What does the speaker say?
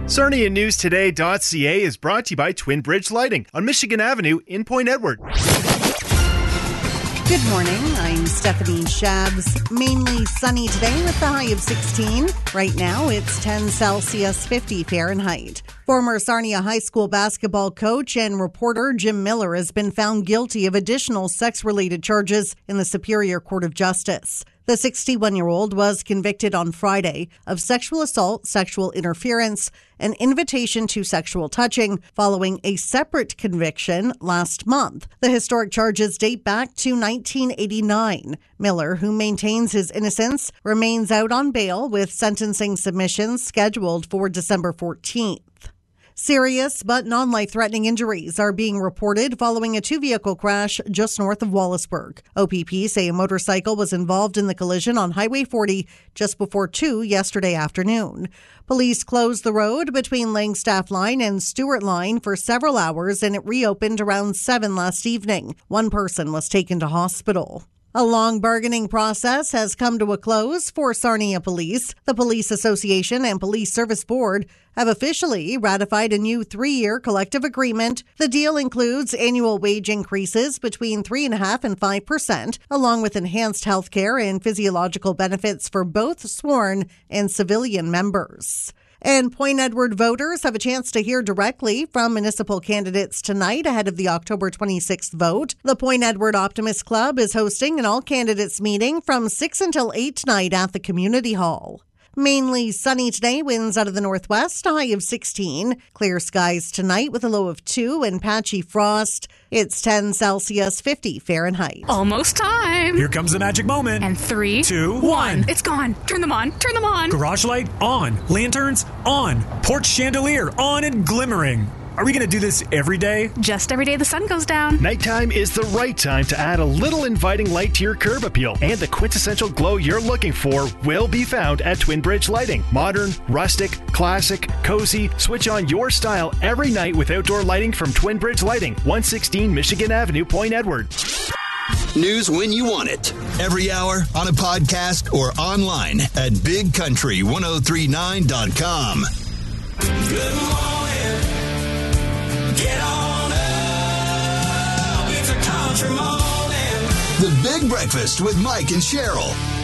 SarniaNewsToday.ca is brought to you by Twin Bridge Lighting on Michigan Avenue in Point Edward. Good morning. I'm Stephanie Shabs. Mainly sunny today with the high of 16. Right now, it's 10 Celsius, 50 Fahrenheit. Former Sarnia High School basketball coach and reporter Jim Miller has been found guilty of additional sex-related charges in the Superior Court of Justice. The 61-year-old was convicted on Friday of sexual assault, sexual interference, and invitation to sexual touching following a separate conviction last month. The historic charges date back to 1989. Miller, who maintains his innocence, remains out on bail with sentencing submissions scheduled for December 14th. Serious but non-life-threatening injuries are being reported following a two-vehicle crash just north of Wallaceburg. OPP say a motorcycle was involved in the collision on Highway 40 just before 2 yesterday afternoon. Police closed the road between Langstaff Line and Stewart Line for several hours, and it reopened around 7 last evening. One person was taken to hospital. A long bargaining process has come to a close for Sarnia Police. The Police Association and Police Service Board have officially ratified a new 3-year collective agreement. The deal includes annual wage increases between 3.5% and 5%, along with enhanced health care and physiological benefits for both sworn and civilian members. And Point Edward voters have a chance to hear directly from municipal candidates tonight ahead of the October 26th vote. The Point Edward Optimist Club is hosting an all-candidates meeting from 6 until 8 tonight at the Community Hall. Mainly sunny today, winds out of the northwest, a high of 16. Clear skies tonight with a low of 2 and patchy frost. It's 10 Celsius, 50 Fahrenheit. Almost time. Here comes the magic moment. And 3, 2, 1. It's gone. Turn them on. Turn them on. Garage light on. Lanterns on. Porch chandelier on and glimmering. Are we going to do this every day? Just every day the sun goes down. Nighttime is the right time to add a little inviting light to your curb appeal, and the quintessential glow you're looking for will be found at Twin Bridge Lighting. Modern, rustic, classic, cozy, switch on your style every night with outdoor lighting from Twin Bridge Lighting, 116 Michigan Avenue, Point Edward. News when you want it. Every hour, on a podcast, or online at BigCountry1039.com. Good morning. Get on up. It's a country morning. The Big Breakfast with Mike and Cheryl.